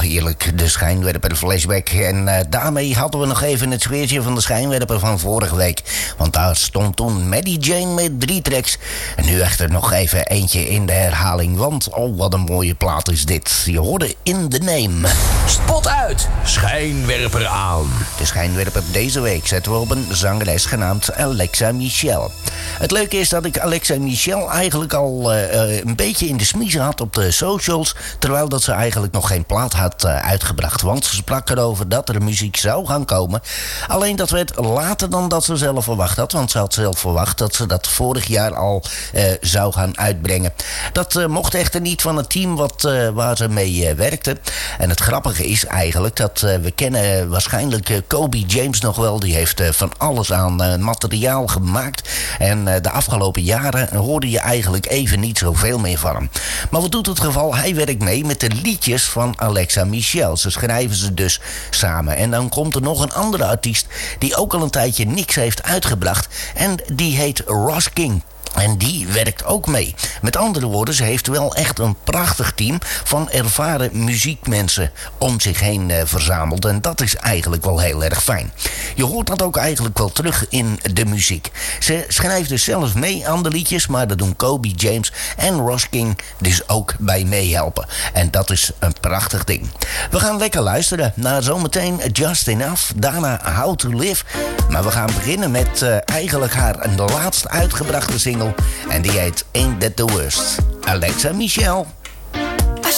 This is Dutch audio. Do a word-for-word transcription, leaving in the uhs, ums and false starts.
heerlijk, de schijnwerper flashback. En uh, daarmee hadden we nog even het sfeertje van de schijnwerper van vorige week. Want daar stond toen Maddie Jane met drie tracks. En nu echter nog even eentje in de herhaling. Want oh, wat een mooie plaat is dit. Je hoorde In The Name. Spot uit, schijnwerper aan. De schijnwerper deze week zetten we op een zangeres genaamd Alexa Michelle. Het leuke is dat ik Alexa Michelle eigenlijk al uh, een beetje in de smiezen had op de socials. Terwijl dat ze eigenlijk nog geen plaat had uh, uitgebracht. Want ze sprak erover dat er muziek zou gaan komen. Alleen dat werd later dan dat ze zelf verwacht had. Want ze had zelf verwacht dat ze dat vorig jaar al uh, zou gaan uitbrengen. Dat uh, mocht echter niet van het team wat, uh, waar ze mee uh, werkte. En het grappige is eigenlijk dat uh, we kennen uh, waarschijnlijk uh, Kobe James nog wel. Die heeft uh, van alles aan uh, materiaal gemaakt. En uh, de afgelopen jaren hoorde je eigenlijk even niet zoveel meer van hem. Maar wat doet het geval? Hij werkt mee met de liedjes van Alexa Michelle. Ze schrijven ze dus samen. En dan komt er nog een andere artiest die ook al een tijdje niks heeft uitgebracht. En die heet Ross King. En die werkt ook mee. Met andere woorden, ze heeft wel echt een prachtig team van ervaren muziekmensen om zich heen uh, verzameld. En dat is eigenlijk wel heel erg fijn. Je hoort dat ook eigenlijk wel terug in de muziek. Ze schrijft dus zelf mee aan de liedjes, maar dat doen Kobe James en Ross King dus ook bij meehelpen. En dat is een prachtig ding. We gaan lekker luisteren naar zometeen Just Enough, daarna How to Live. Maar we gaan beginnen met uh, eigenlijk haar de laatst uitgebrachte single. En die heet Ain't That The Worst. Alexa Michelle.